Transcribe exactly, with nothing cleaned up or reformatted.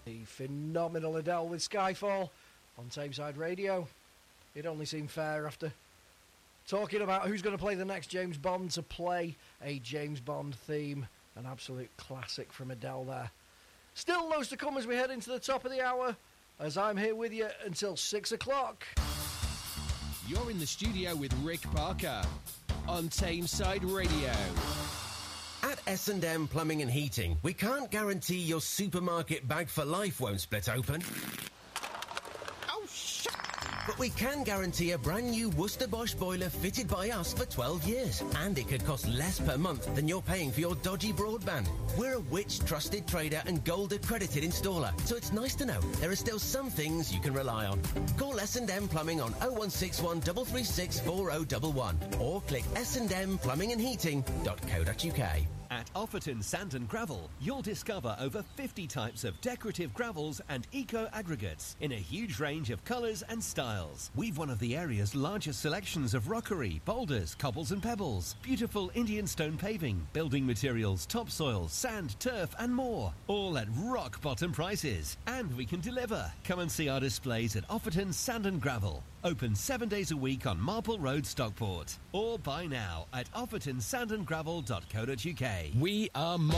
The phenomenal Adele with Skyfall on Tameside Radio. It only seemed fair after talking about who's going to play the next James Bond to play a James Bond theme. An absolute classic from Adele there. Still loads to come as we head into the top of the hour, as I'm here with you until six o'clock. You're in the studio with Rick Parker on Tameside Radio. At S and M Plumbing and Heating, we can't guarantee your supermarket bag for life won't split open. Oh, shit! But we can guarantee a brand new Worcester Bosch boiler fitted by us for twelve years. And it could cost less per month than you're paying for your dodgy broadband. We're a Which trusted trader and gold accredited installer, so it's nice to know there are still some things you can rely on. Call S and M Plumbing on oh one six one, three three six, four oh one one or click s and m plumbing and heating dot co dot u k. At Offerton Sand and Gravel, you'll discover over fifty types of decorative gravels and eco-aggregates in a huge range of colours and styles. We've one of the area's largest selections of rockery, boulders, cobbles and pebbles, beautiful Indian stone paving, building materials, topsoil, sand, turf and more. All at rock-bottom prices. And we can deliver. Come and see our displays at Offerton Sand and Gravel. Open seven days a week on Marple Road, Stockport. Or buy now at offerton sand and gravel dot co dot u k. We are